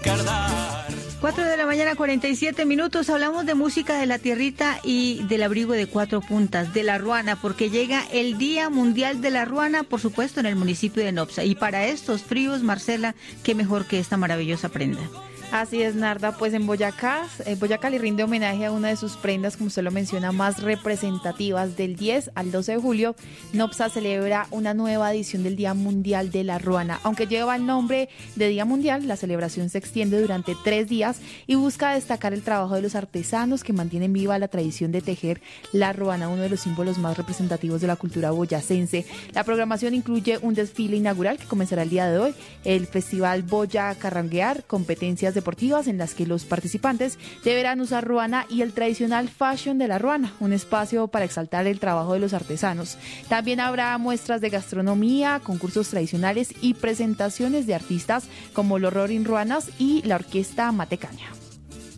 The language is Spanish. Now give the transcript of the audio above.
4 de la mañana, 47 minutos. Hablamos de música de la tierrita y del abrigo de 4 puntas, de la ruana, porque llega el Día Mundial de la Ruana, por supuesto, en el municipio de Nopsa. Y para estos fríos, Marcela, qué mejor que esta maravillosa prenda. Así es, Narda, pues en Boyacá le rinde homenaje a una de sus prendas, como usted lo menciona, más representativas. Del 10 al 12 de julio, Nopsa celebra una nueva edición del Día Mundial de la Ruana. Aunque lleva el nombre de Día Mundial, la celebración se extiende durante 3 días y busca destacar el trabajo de los artesanos que mantienen viva la tradición de tejer la ruana, uno de los símbolos más representativos de la cultura boyacense. La programación incluye un desfile inaugural que comenzará el día de hoy, el Festival Boya Carranguear, competencias deportivas en las que los participantes deberán usar ruana y el tradicional fashion de la ruana, un espacio para exaltar el trabajo de los artesanos. También habrá muestras de gastronomía, concursos tradicionales y presentaciones de artistas como los Roaring Ruanas y la Orquesta Matecaña.